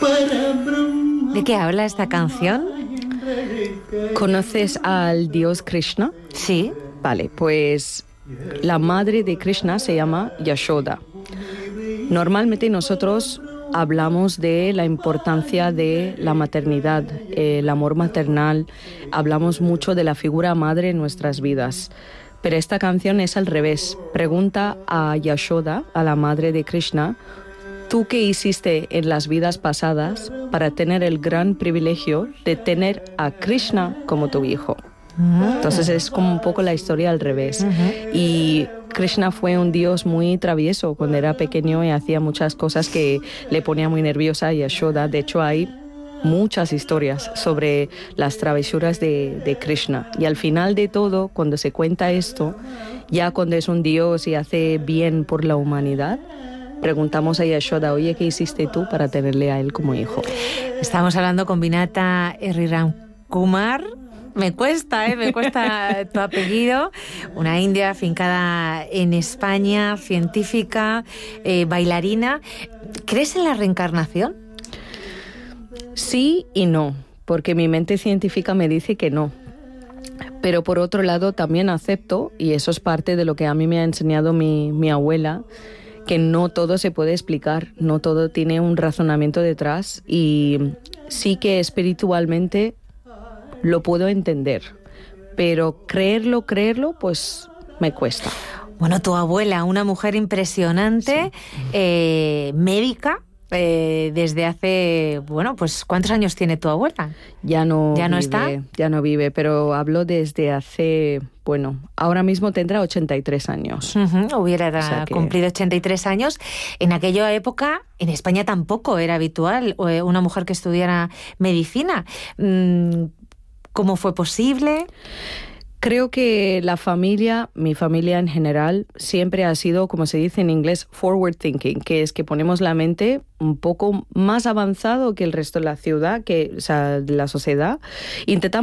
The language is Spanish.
¿De qué habla esta canción? ¿Conoces al dios Krishna? Sí. Vale, pues la madre de Krishna se llama Yashoda. Normalmente nosotros hablamos de la importancia de la maternidad, el amor maternal, hablamos mucho de la figura madre en nuestras vidas. Pero esta canción es al revés. Pregunta a Yashoda, a la madre de Krishna, ¿tú qué hiciste en las vidas pasadas para tener el gran privilegio de tener a Krishna como tu hijo? Entonces es como un poco la historia al revés. Y Krishna fue un dios muy travieso cuando era pequeño y hacía muchas cosas que le ponía muy nerviosa a Yashoda. De hecho, hay muchas historias sobre las travesuras de Krishna. Y al final de todo, cuando se cuenta esto, ya cuando es un dios y hace bien por la humanidad, preguntamos a Yashoda, oye, ¿qué hiciste tú para tenerle a él como hijo? Estamos hablando con Vinata Sriramkumar. Me cuesta tu apellido. Una india afincada en España, científica, bailarina. ¿Crees en la reencarnación? Sí y no, porque mi mente científica me dice que no. Pero por otro lado también acepto, y eso es parte de lo que a mí me ha enseñado mi abuela, que no todo se puede explicar, no todo tiene un razonamiento detrás, y sí que espiritualmente lo puedo entender, pero creerlo, pues me cuesta. Bueno, tu abuela, una mujer impresionante, sí. Médica, desde hace, bueno, pues ¿cuántos años tiene tu abuela? Ya no está. Ya no vive, pero hablo desde hace, bueno, ahora mismo tendrá 83 años. Hubiera cumplido 83 años. En aquella época, en España tampoco era habitual una mujer que estudiara medicina. ¿Cómo fue posible? Creo que mi familia en general, siempre ha sido, como se dice en inglés, forward thinking, que es que ponemos la mente un poco más avanzado que el resto de la ciudad, de la sociedad. Intentamos